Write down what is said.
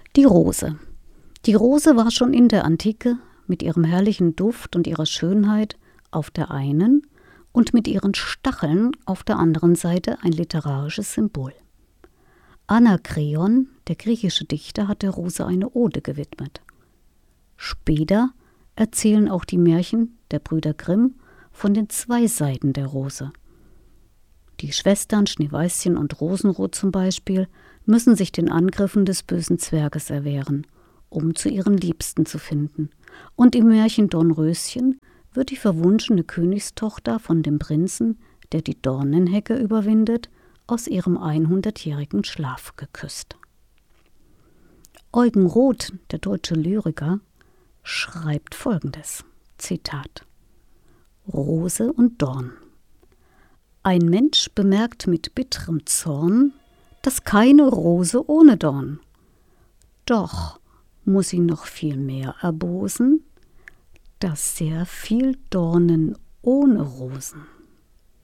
Die Rose. Die Rose war schon in der Antike mit ihrem herrlichen Duft und ihrer Schönheit auf der einen und mit ihren Stacheln auf der anderen Seite ein literarisches Symbol. Anakreon, der griechische Dichter, hat der Rose eine Ode gewidmet. Später erzählen auch die Märchen der Brüder Grimm von den zwei Seiten der Rose. Die Schwestern Schneeweißchen und Rosenrot zum Beispiel müssen sich den Angriffen des bösen Zwerges erwehren, um zu ihren Liebsten zu finden. Und im Märchen Dornröschen wird die verwunschene Königstochter von dem Prinzen, der die Dornenhecke überwindet, aus ihrem 100-jährigen Schlaf geküsst. Eugen Roth, der deutsche Lyriker, schreibt Folgendes, Zitat: Rose und Dorn. Ein Mensch bemerkt mit bitterem Zorn, dass keine Rose ohne Dorn. Doch muss ihn noch viel mehr erbosen, dass sehr viel Dornen ohne Rosen.